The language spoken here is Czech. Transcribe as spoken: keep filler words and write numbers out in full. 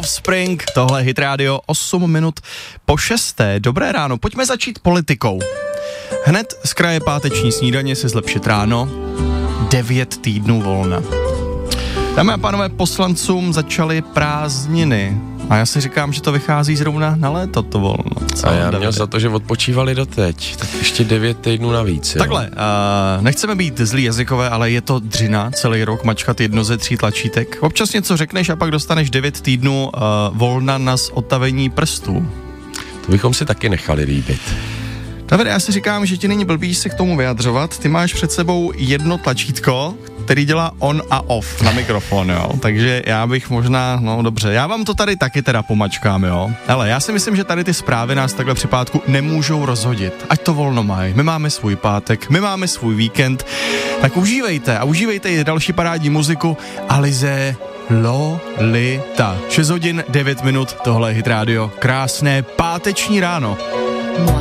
Offspring, tohle Hit Radio, osm minut po šesté. Dobré ráno, pojďme začít politikou. Hned z kraje páteční snídaně se zlepšit ráno, devět týdnů volna. Dámy a pánové, poslancům začaly prázdniny. A já si říkám, že to vychází zrovna na léto to volno. Co, a já Davide? Měl za to, že odpočívali doteď. Tak ještě devět týdnů navíc. Jo? Takhle, uh, nechceme být zlý jazykové, ale je to dřina celý rok mačkat jedno ze tří tlačítek. Občas něco řekneš a pak dostaneš devět týdnů uh, volna na zotavení prstů. To bychom si taky nechali líbit. Davide, já si říkám, že ti není blbý se k tomu vyjadřovat. Ty máš před sebou jedno tlačítko, který dělá on a off na mikrofon, jo. Takže já bych možná, no dobře, já vám to tady taky teda pomačkám, jo. Ale já si myslím, že tady ty zprávy nás takhle při pátku nemůžou rozhodit. Ať to volno mají. My máme svůj pátek, my máme svůj víkend. Tak užívejte a užívejte i další parádní muziku Alize Lolita. šest hodin, devět minut, tohle je Hit Radio. Krásné páteční ráno.